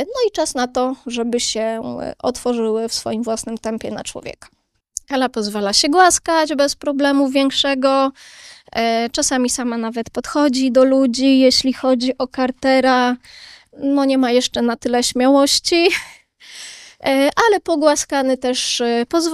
No i czas na to, żeby się otworzyły w swoim własnym tempie na człowieka. Ela pozwala się głaskać bez problemu większego. Czasami sama nawet podchodzi do ludzi, jeśli chodzi o Cartera. No nie ma jeszcze na tyle śmiałości, ale pogłaskany też pozwala